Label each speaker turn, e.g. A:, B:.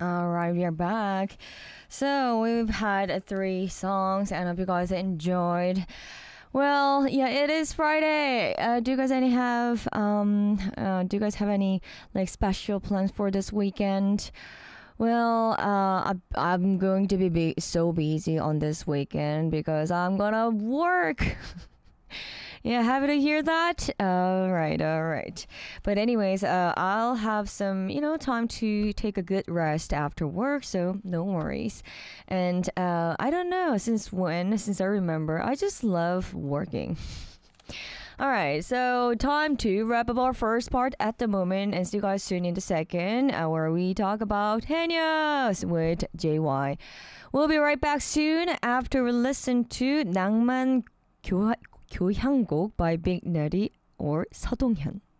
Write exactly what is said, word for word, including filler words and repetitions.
A: All right, we are back. So we've had uh, three songs, and I hope you guys enjoyed. Well, yeah, it is Friday. Uh, do you guys any have um uh, do you guys have any like special plans for this weekend? Well, uh, I, I'm going to be, be so busy on this weekend because I'm gonna work. Yeah, happy to hear that. All right, all right. But anyways, uh, I'll have some, you know, time to take a good rest after work, so no worries. And uh, I don't know since when, since I remember, I just love working. All right, so time to wrap up our first part at the moment and see you guys soon in the second, uh, where we talk about Henias with J Y. We'll be right back soon after we listen to 낭만 교, 교향곡 by Big Nutty or 서동현.